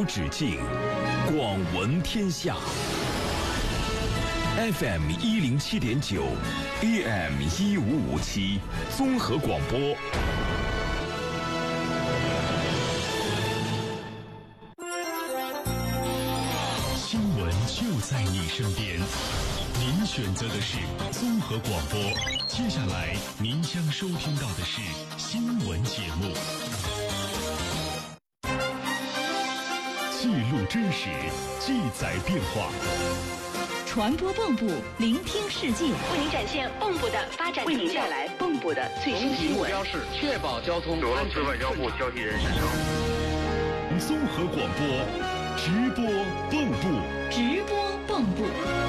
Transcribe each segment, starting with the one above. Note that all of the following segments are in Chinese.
止境，广闻天下。FM 107.9 AM 1557综合广播。新闻就在你身边，您选择的是综合广播。接下来您将收听到的是新闻节目，记录真实，记载变化。 传播蚌埠，聆听世界， 为您展现蚌埠的发展，为您带来蚌埠的最新新闻。 目标是确保交通。 俄罗斯外交部交替人宣称， 综合广播直播蚌埠， 直播蚌埠。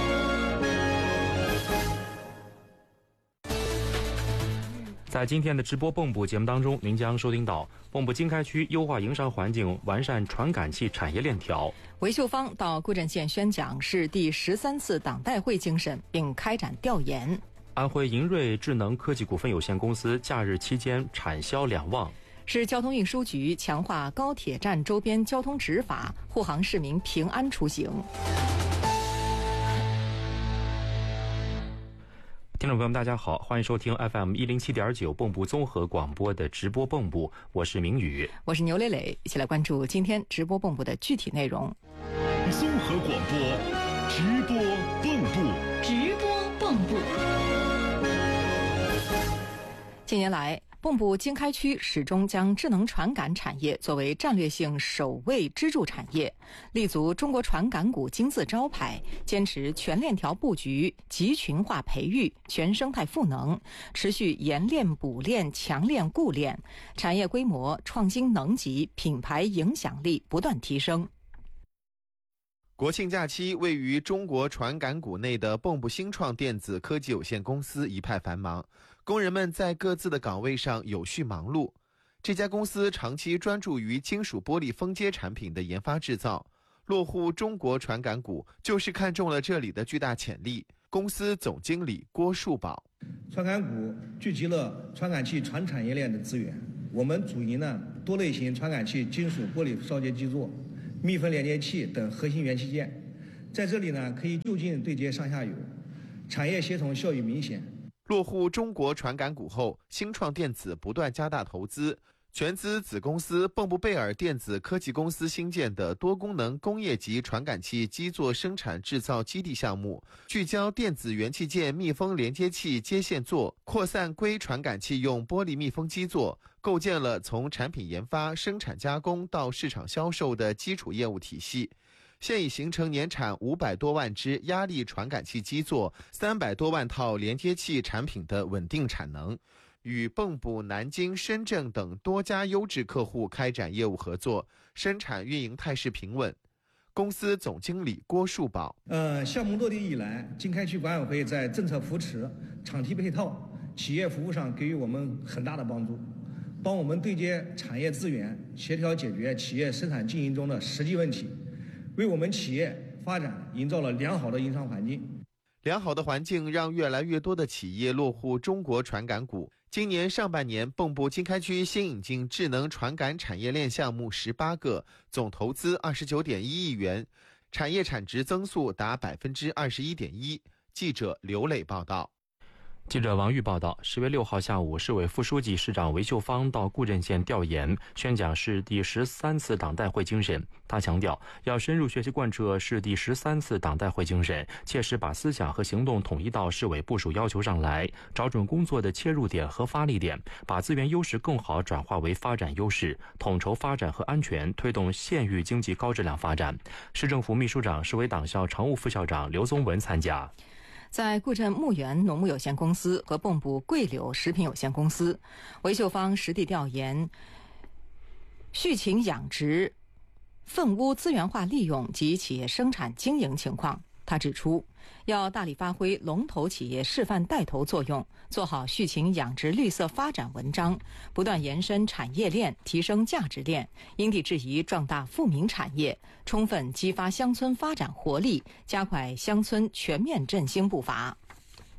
在今天的直播蚌埠节目当中，您将收听到蚌埠经开区优化营商环境，完善传感器产业链条。 韦秀芳到固镇县宣讲市第13次党代会精神，并开展调研。 安徽银瑞智能科技股份有限公司假日期间产销两旺。 市交通运输局强化高铁站周边交通执法，护航市民平安出行。 听众朋友们，大家好，欢迎收听 FM 107.9蚌埠综合广播的直播蚌埠，我是明宇， 我是牛磊磊，一起来关注今天直播蚌埠的具体内容。 综合广播直播蚌埠， 直播蚌埠。 近年来，蚌埠经开区始终将智能传感产业作为战略性首位支柱产业，立足中国传感股金字招牌，坚持全链条布局、集群化培育、全生态赋能，持续研链补链、强链固链，产业规模、创新能级、品牌影响力不断提升。 国庆假期，位于中国传感股内的蚌埠新创电子科技有限公司一派繁忙，工人们在各自的岗位上有序忙碌。这家公司长期专注于金属玻璃封接产品的研发制造，落户中国传感股就是看中了这里的巨大潜力。公司总经理郭树宝： 传感股聚集了传感器全产业链的资源，我们主营多类型传感器金属玻璃烧结基座、密封连接器等核心元器件，在这里可以就近对接上下游，产业协同效益明显。 落户中国传感股后，新创电子不断加大投资，全资子公司蚌埠贝尔电子科技公司新建的多功能工业级传感器基座生产制造基地项目，聚焦电子元器件密封连接器接线座，扩散硅传感器用玻璃密封基座，构建了从产品研发、生产加工到市场销售的基础业务体系。现已形成年产500多万只压力传感器基座、300多万套连接器产品的稳定产能，与蚌埠、南京、深圳等多家优质客户开展业务合作，生产运营态势平稳。公司总经理郭树宝： 项目落地以来，经开区管委会在政策扶持、场地配套、企业服务上给予我们很大的帮助，帮我们对接产业资源，协调解决企业生产经营中的实际问题，为我们企业发展营造了良好的营商环境。 良好的环境让越来越多的企业落户中国传感股。今年上半年，蚌埠经开区新引进智能传感产业链项目18个，总投资29.1亿元，产业产值增速达21.1%。记者刘磊报道。 记者王玉报道，10月6号下午，市委副书记、市长韦秀芳到固镇县调研，宣讲市第13次党代会精神。他强调，要深入学习贯彻市第13次党代会精神，切实把思想和行动统一到市委部署要求上来，找准工作的切入点和发力点，把资源优势更好转化为发展优势，统筹发展和安全，推动县域经济高质量发展。市政府秘书长、市委党校常务副校长刘宗文参加。 在固镇牧原农牧有限公司和蚌埠桂柳食品有限公司，韦秀芳实地调研畜禽养殖、粪污资源化利用及企业生产经营情况。他指出，要大力发挥龙头企业示范带头作用，做好畜禽养殖绿色发展文章，不断延伸产业链，提升价值链，因地制宜壮大富民产业，充分激发乡村发展活力，加快乡村全面振兴步伐。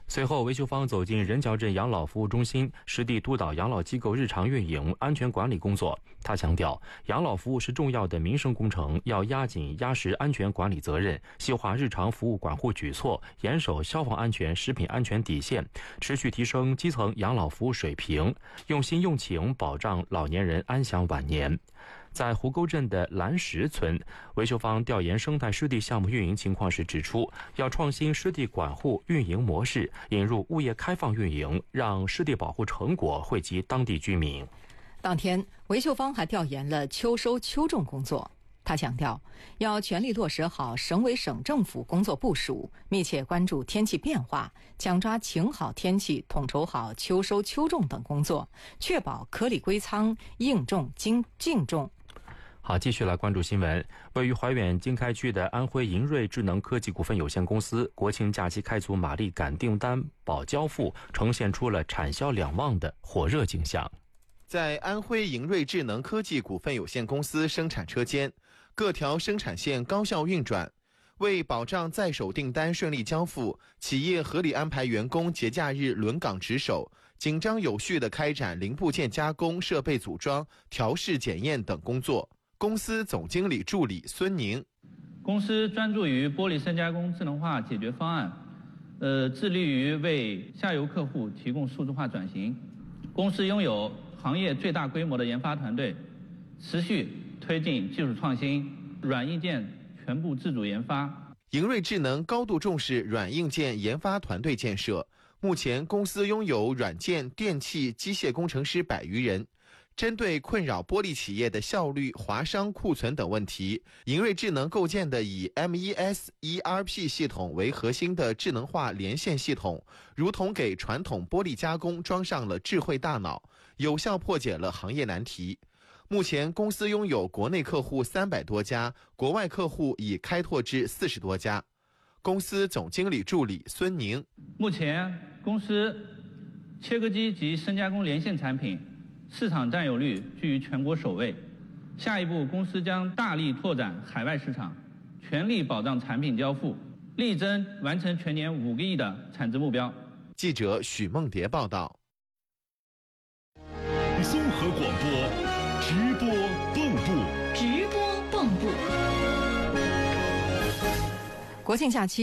随后，韦秀芳走进仁角镇养老服务中心，实地督导养老机构日常运营、安全管理工作。他强调，养老服务是重要的民生工程，要压紧压实安全管理责任，细化日常服务管护举措，严守消防安全、食品安全底线，持续提升基层养老服务水平，用心用情保障老年人安享晚年。在湖沟镇的蓝石村，韦秀芳调研生态湿地项目运营情况时指出，要创新湿地管护运营模式，引入物业开放运营，让湿地保护成果惠及当地居民。 当天，韦秀芳还调研了秋收秋种工作。他强调，要全力落实好省委省政府工作部署，密切关注天气变化，抢抓晴好天气，统筹好秋收秋种等工作，确保颗粒归仓，应种静种。 好，继续来关注新闻。位于怀远经开区的安徽银瑞智能科技股份有限公司，国庆假期开足马力赶订单保交付，呈现出了产销两旺的火热景象。 在安徽银瑞智能科技股份有限公司生产车间，各条生产线高效运转。为保障在手订单顺利交付，企业合理安排员工节假日轮岗值守，紧张有序地开展零部件加工、设备组装、调试检验等工作。公司总经理助理孙宁： 公司专注于玻璃深加工智能化解决方案，致力于为下游客户提供数字化转型。公司拥有行业最大规模的研发团队，持续推进技术创新，软硬件全部自主研发。 银瑞智能高度重视软硬件研发团队建设，目前公司拥有软件、电气、机械工程师100余人。针对困扰玻璃企业的效率、华商库存等问题，银瑞智能构建的以 MES ERP 系统为核心的智能化连线系统，如同给传统玻璃加工装上了智慧大脑，有效破解了行业难题。目前公司拥有国内客户300多家，国外客户已开拓至40多家。公司总经理助理孙宁： 目前公司切割机及深加工连线产品市场占有率居于全国首位。下一步，公司将大力拓展海外市场，全力保障产品交付，力争完成全年5个亿的产值目标。 记者许梦蝶报道。 综合广播，直播蚌埠， 直播蚌埠。 国庆假期